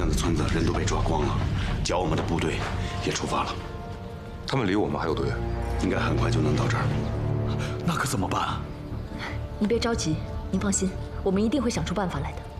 乡的村子人都被抓光了，剿我们的部队也出发了。 他们离我们还有多远？ 应该很快就能到这儿。 那可怎么办？ 你别着急，您放心，我们一定会想出办法来的。